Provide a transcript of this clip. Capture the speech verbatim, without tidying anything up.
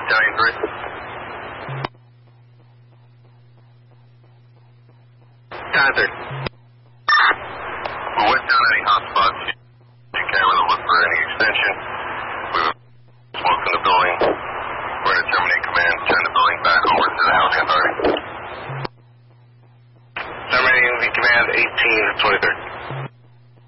Battalion three. Battalion three. West down any hotspots. You can't really look for any extension.